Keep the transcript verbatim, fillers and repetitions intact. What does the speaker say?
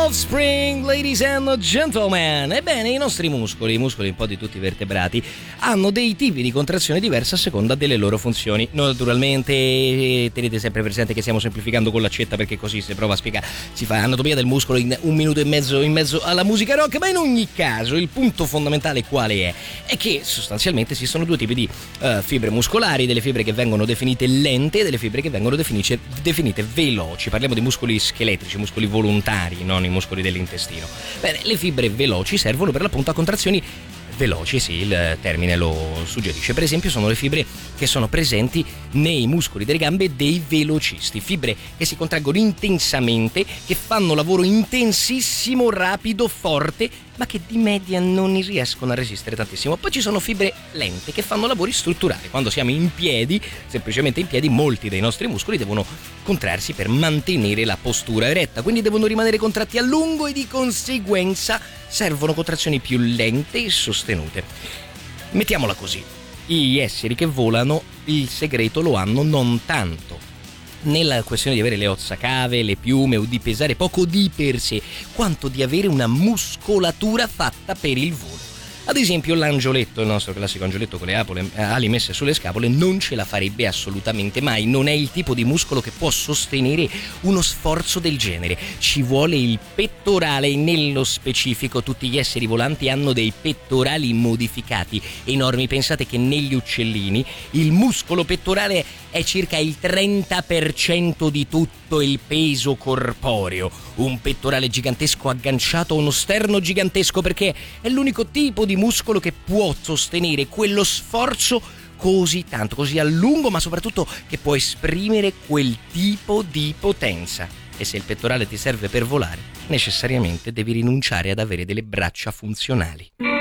Offspring, ladies and gentlemen. Ebbene, i nostri muscoli, i muscoli un po' di tutti i vertebrati, hanno dei tipi di contrazione diverse a seconda delle loro funzioni. Naturalmente tenete sempre presente che stiamo semplificando con l'accetta, perché così si prova a spiegare, si fa anatomia del muscolo in un minuto e mezzo in mezzo alla musica rock. Ma in ogni caso il punto fondamentale quale è? È che sostanzialmente esistono due tipi di uh, fibre muscolari, delle fibre che vengono definite lente e delle fibre che vengono definite, definite veloci. Parliamo di muscoli scheletrici, muscoli volontari, non i muscoli dell'intestino. Bene, le fibre veloci servono per l'appunto a contrazioni veloci, sì, il termine lo suggerisce. Per esempio sono le fibre che sono presenti nei muscoli delle gambe dei velocisti, fibre che si contraggono intensamente, che fanno lavoro intensissimo, rapido, forte, ma che di media non riescono a resistere tantissimo. Poi ci sono fibre lente che fanno lavori strutturali. Quando siamo in piedi, semplicemente in piedi, molti dei nostri muscoli devono contrarsi per mantenere la postura eretta, quindi devono rimanere contratti a lungo e di conseguenza servono contrazioni più lente e sostenute. Mettiamola così: gli esseri che volano il segreto lo hanno non tanto nella questione di avere le ossa cave, le piume o di pesare poco di per sé, quanto di avere una muscolatura fatta per il volo. Ad esempio l'angioletto, il nostro classico angioletto con le apole, ali messe sulle scapole, non ce la farebbe assolutamente mai. Non è il tipo di muscolo che può sostenere uno sforzo del genere. Ci vuole il pettorale, e nello specifico tutti gli esseri volanti hanno dei pettorali modificati enormi. Pensate che negli uccellini il muscolo pettorale è circa il trenta per cento di tutto il peso corporeo. Un pettorale gigantesco agganciato a uno sterno gigantesco, perché è l'unico tipo di muscolo che può sostenere quello sforzo così tanto, così a lungo, ma soprattutto che può esprimere quel tipo di potenza. E se il pettorale ti serve per volare, necessariamente devi rinunciare ad avere delle braccia funzionali.